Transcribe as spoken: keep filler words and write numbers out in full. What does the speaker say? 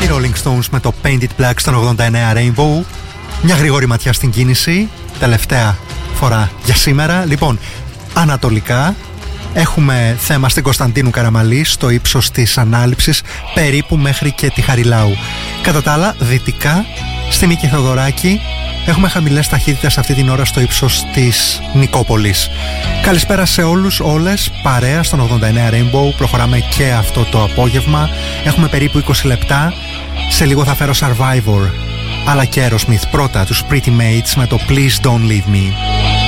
Rolling Stones με το Painted Black στον ογδόντα εννέα Rainbow. Μια γρήγορη ματιά στην κίνηση. Τελευταία φορά για σήμερα. Λοιπόν, ανατολικά έχουμε θέμα στην Κωνσταντίνου Καραμαλή, στο ύψος της Ανάληψης, περίπου μέχρι και τη Χαριλάου. Κατά τα άλλα, δυτικά, στη Νίκη Θεοδωράκη, έχουμε χαμηλές ταχύτητες αυτή την ώρα στο ύψος της Νικόπολης. Καλησπέρα σε όλους, όλες, παρέα στον ογδόντα εννέα Rainbow. Προχωράμε και αυτό το απόγευμα. Έχουμε περίπου είκοσι λεπτά. Σε λίγο θα φέρω Survivor, αλλά και Aerosmith. Πρώτα τους Pretty Mates με το Please Don't Leave Me.